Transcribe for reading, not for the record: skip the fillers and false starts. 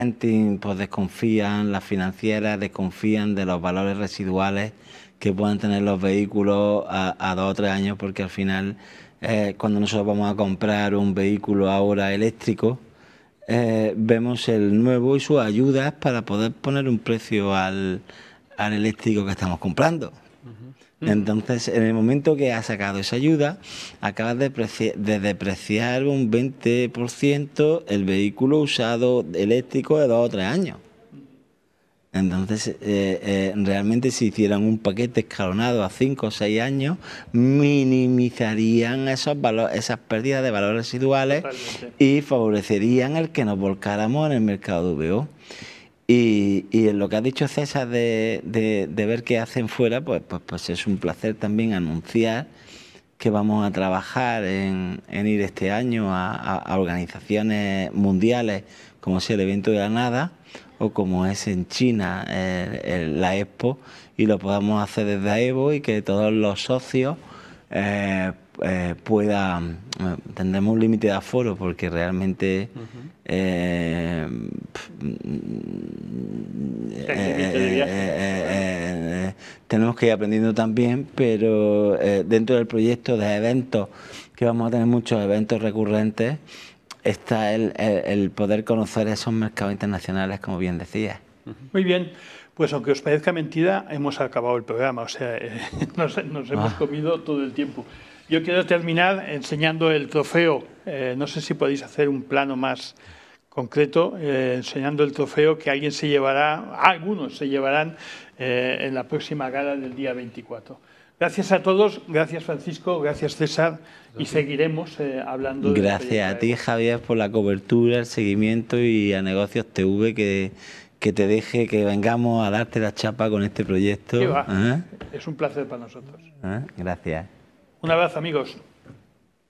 pues desconfían, las financieras desconfían de los valores residuales que puedan tener los vehículos a 2 o 3 años, porque al final, cuando nosotros vamos a comprar un vehículo ahora eléctrico, vemos el nuevo y sus ayudas para poder poner un precio al eléctrico que estamos comprando. Entonces, en el momento que has sacado esa ayuda, acabas de depreciar un 20% el vehículo usado eléctrico de 2 o 3 años. Entonces, realmente si hicieran un paquete escalonado a 5 o 6 años, minimizarían esas pérdidas de valores residuales. Totalmente. Y favorecerían el que nos volcáramos en el mercado VO. Y en lo que ha dicho César de ver qué hacen fuera, pues es un placer también anunciar que vamos a trabajar en ir este año a organizaciones mundiales, como es el evento de Granada, o como es en China la Expo, y lo podamos hacer desde AEVO y que todos los socios puedan. Tendremos un límite de aforo porque realmente tenemos que ir aprendiendo también, pero dentro del proyecto de eventos, que vamos a tener muchos eventos recurrentes, está el poder conocer esos mercados internacionales, como bien decías. Muy bien, pues aunque os parezca mentira, hemos acabado el programa, o sea, nos hemos comido todo el tiempo. Yo quiero terminar enseñando el trofeo, no sé si podéis hacer un plano más concreto, enseñando el trofeo que alguien se llevará, algunos se llevarán en la próxima gala del día 24. Gracias a todos, gracias Francisco, gracias César, y seguiremos hablando. Gracias a ti, Javier, por la cobertura, el seguimiento, y a Negocios TV que te deje que vengamos a darte la chapa con este proyecto. ¿Qué va? Es un placer para nosotros. Gracias. Un abrazo, amigos.